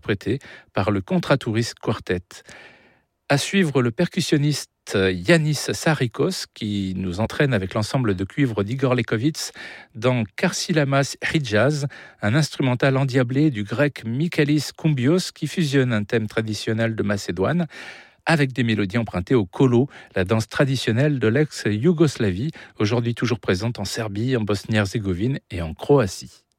interprété par le Contratourist Quartet. À suivre le percussionniste Yanis Sarikos qui nous entraîne avec l'ensemble de cuivre d'Igor Lekovitz dans Karsilamas Hijaz, un instrumental endiablé du grec Michalis Koumbios qui fusionne un thème traditionnel de Macédoine avec des mélodies empruntées au kolo, la danse traditionnelle de l'ex-Yougoslavie, aujourd'hui toujours présente en Serbie, en Bosnie-Herzégovine et en Croatie.